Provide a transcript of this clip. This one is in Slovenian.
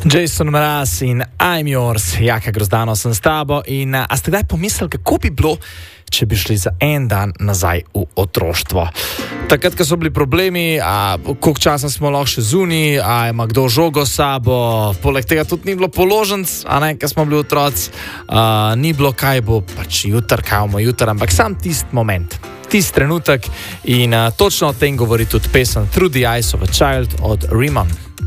Jason Mraz in I'm Yours, Jaka Grozdano sem s tabo in a ste kdaj pomislili, kako bi bilo, če bi šli za en dan nazaj v otroštvo? Takrat, ko so bili problemi, koliko časa smo lahko še zunaj, ima kdo žogo s sabo, poleg tega tudi ni bilo položnic, ko smo bili otroci, ni bilo kaj bo, pač jutr, ampak sam tisti moment, tisti trenutek in točno o tem govori tudi pesem Through the Eyes of a Child od Riemann.